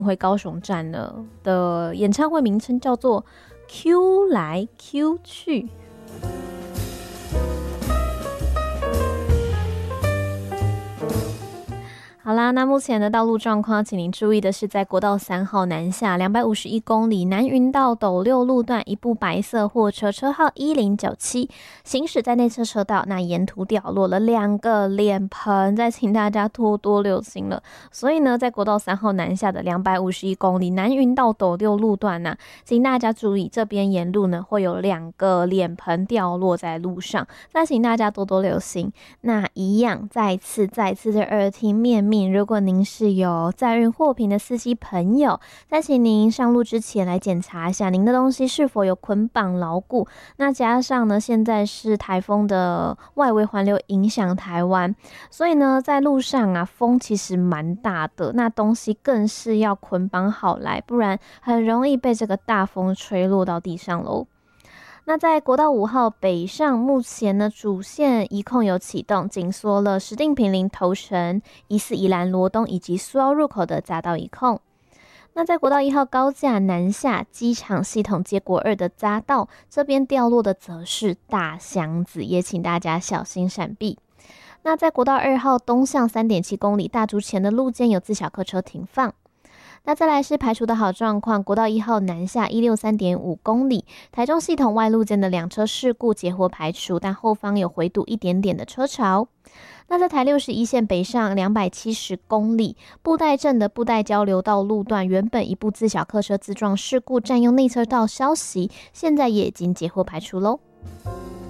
回高雄站了的演唱会名称叫做 Q 来 Q 去。好啦，那目前的道路状况，请您注意的是，在国道3号南下251公里南云道斗六路段，一部白色货车车号1097行驶在内侧车道，那沿途掉落了2个脸盆，再请大家多多留心了。所以呢，在国道3号南下的251公里南云道斗六路段呢，请大家注意，这边沿路呢会有2个脸盆掉落在路上，再请大家多多留心。那一样，再次的耳提面命，如果您是有载运货品的司机朋友，再请您上路之前来检查一下您的东西是否有捆绑牢固。那加上呢，现在是台风的外围环流影响台湾，所以呢，在路上啊，风其实蛮大的，那东西更是要捆绑好来，不然很容易被这个大风吹落到地上咯。那在国道5号北上，目前呢主线一控有启动，紧缩了石碇坪林头城、疑似宜兰罗东以及苏澳入口的匝道一控。那在国道1号高架南下机场系统接国2的匝道，这边掉落的则是大箱子，也请大家小心闪避。那在国道2号东向 3.7 公里大竹前的路肩有自小客车停放。那再来是排除的好状况，国道1号南下 163.5 公里，台中系统外路间的2车事故截获排除，但后方有回堵一点点的车潮。那在台61线北上270公里，布袋镇的布袋交流道路段，原本一部自小客车自撞事故占用内车道消息，现在也已经截获排除咯。